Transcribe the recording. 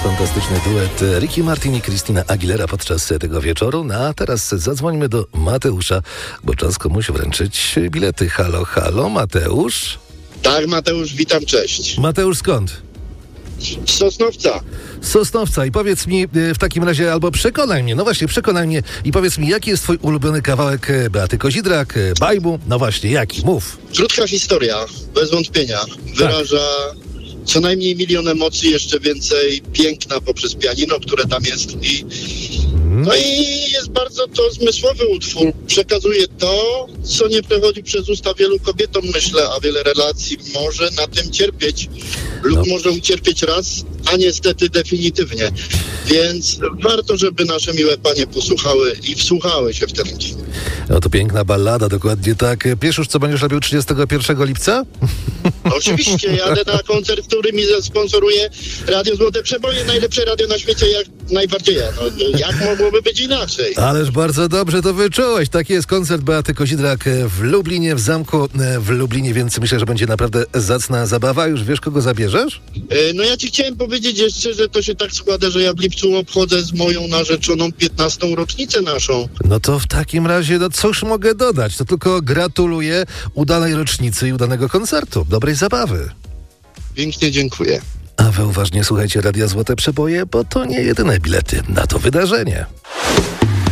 fantastyczny duet Ricky Martin i Christina Aguilera podczas tego wieczoru. No a teraz zadzwońmy do Mateusza, bo czas komuś wręczyć bilety. Halo, halo, Mateusz? Tak, Mateusz, witam, cześć. Mateusz skąd? Z Sosnowca. Z Sosnowca. I powiedz mi w takim razie, albo przekonaj mnie, no właśnie, przekonaj mnie i powiedz mi, jaki jest twój ulubiony kawałek Beaty Kozidrak, Bajbu? No właśnie, jaki? Mów. Krótka historia, bez wątpienia. Wyraża co najmniej 1 milion emocji, jeszcze więcej piękna poprzez pianino, które tam jest. No i jest bardzo to zmysłowy utwór. Przekazuje to, co nie przechodzi przez usta wielu kobietom, myślę, a wiele relacji może na tym cierpieć lub może ucierpieć raz, a niestety definitywnie. Więc warto, żeby nasze miłe panie posłuchały i wsłuchały się w ten film. No to piękna ballada, dokładnie tak. Wiesz już, co będziesz robił 31 lipca? Oczywiście, jadę na koncert, który mi zasponsoruje Radio Złote Przeboje, najlepsze radio na świecie, jak najbardziej ja. No, jak mogłoby być inaczej? Ależ bardzo dobrze to wyczułeś. Taki jest koncert Beaty Kozidrak w Lublinie, w zamku w Lublinie, więc myślę, że będzie naprawdę zacna zabawa. Już wiesz, kogo zabierzesz? No ja ci chciałem powiedzieć jeszcze, że to się tak składa, że ja w lipcu obchodzę z moją narzeczoną 15. rocznicę naszą. No to w takim razie, no cóż mogę dodać? To tylko gratuluję udanej rocznicy i udanego koncertu. Dobrej zabawy. Pięknie dziękuję. A wy uważnie słuchajcie Radia Złote Przeboje, bo to nie jedyne bilety na to wydarzenie.